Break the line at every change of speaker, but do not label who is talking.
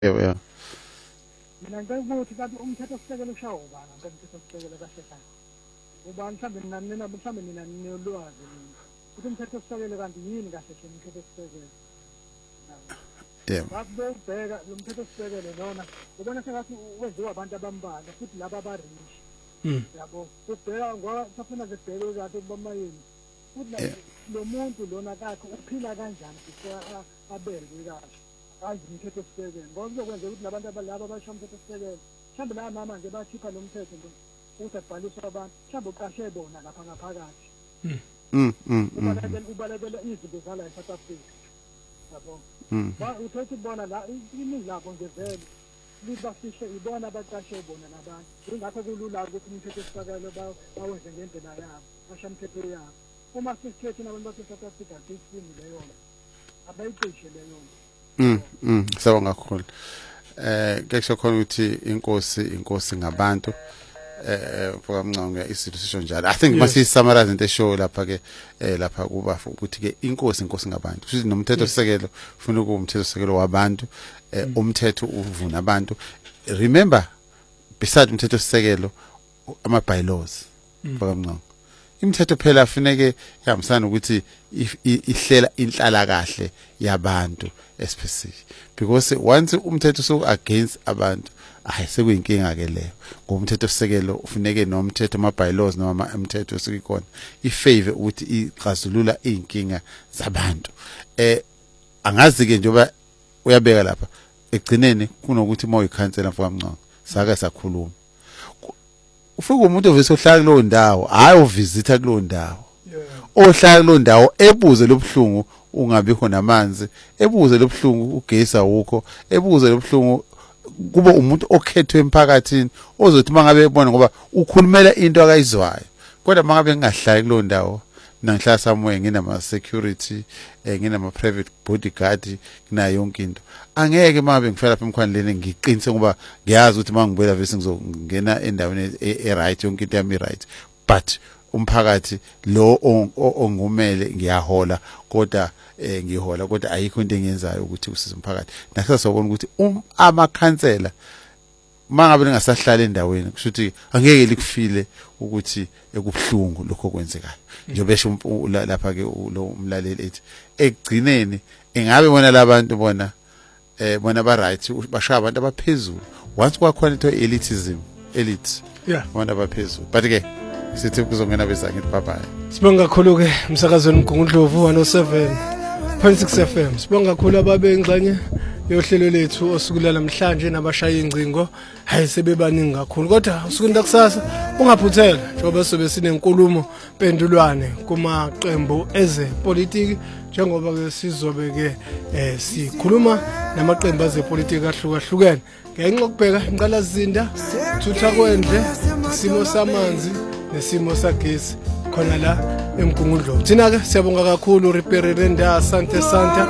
Yeah.
Mina ngicela ukuthi kanti umthetho sisekelo ushawo ubani umthetho sisekelo kahle kahle. Ubani mhlambe nina mhlambe nina ninolwazi ukuthi umthetho sisekelo kanti yini kahle hle umthetho sisekelo.
Yeah.
Bakubheka lo mthetho sisekelo nona ubona sengathi wenziwa abantu abambalwa futhi laba abarish. Yabo ubheka ngoba safuna zibheke kahle bamayini. Futhi lo muntu lona kakho uphila kanjani before abelwe kahle. Ayi umthetho sisekelo ngoba kuzokwenza ukuthi labantu abalabo abasha umthetho sisekelo mhlawumbe la mama nje bathipha lo mthetho nje ukuthi abhaliswe abantu mhlawumbe uqashe bona lapha ngaphakathi ubalekela izinto zala eSouth Africa yabo ba uthethe bona la iningi labo nje vele libafishe ibona abaqashe bona nabantu ingakho kulula ukuthi umthetho sisekelo bawenze ngendlela yabo basha umthetho yabo uma sisithethe nabantu baseSouth Africa sisini leyo abayicishe leyo.
Sawonga kakhulu. Kesho khona ukuthi inkosi ngabantu mfokamnqonge isidlulisho njalo. I think must summarize into eshow lapha ke lapha kuba ukuthi ke inkosi ngabantu. Futhi nomthetho sisekelo ufuna umthetho sisekelo wabantu umthetho uvuna abantu. Remember beside umthetho sisekelo ama bylaws mfokamnqonge. Imithetho phela afuneke ihambisana ukuthi ihlela inhlala kahle yabantu especially because once umthetho so against abantu sekuyinkinga ke leyo ngomthetho sisekelo ufuneke nomthetho ama bylaws noma umthetho sikhona ifavor ukuthi ixazulula inkinga zabantu angazi ke njoba uyabeka lapha egcineni kunokuthi uma uyikhansela mfowamnqongo sake sakhuluma ufika umuntu ovese ohlala kulo ndawo hayi uvisita kulo ndawo ohlala kulo ndawo ebuze lobhlungu ungabi khona amanzi ebuze lobhlungu ugesi awukho ebuze lobhlungu kuba umuntu okhethwe emphakathini ozothi mangabe ebona ngoba ukhulumela into akayizwayo kodwa mangabe ngingahlali kulo ndawo nangihlala somewhere nginama security nginama private bodyguard nginayo yonke into angeke mangabe ngifela lapha emkhwanileni ngiqinise ngoba ngiyazi ukuthi mangibuyela vese ngizongena endaweni right yonke into yami right but umphakathi lo ongumele ngiyahola kodwa ngihola kodwa ayikho into engiyenzayo ukuthi usize umphakathi nasasokona ukuthi amakhansela mangabe ningasahlala endaweni kushuthi angeke likufile ukuthi ekubhlungu lokho kwenzekayo njengoba esho lapha ke lo umlaleli ethi ekugcineni engabe bona labantu bona ba right bashaya abantu abaphezulu once kwakhona into elitism elite abantu abaphezulu but ke sithi kuzongena besa ngithi bye bye.
Sibonga kakhulu ke umsakazweni uMgungundlovu 107.6 FM. Sibonga kakhulu ababengxenye yohlelo lethu osukulala namhlanje nabashaya ingcingo hayi sebebaningi kakhulu kodwa usukwini lakusasa ungaphuthela njengoba sobe sinenkulumo pendulwane kumaqembu ezepolitiki njengoba ke sizobe ke sikhuluma namaqembu ezepolitiki ahlukahlukene ngenxa okubheka imqalazinda thutha kwendle isimo samanzi nesimo sagesi khona la eMgungundlovu. Thina ke siyabonga kakhulu Repair Renda Asante Santa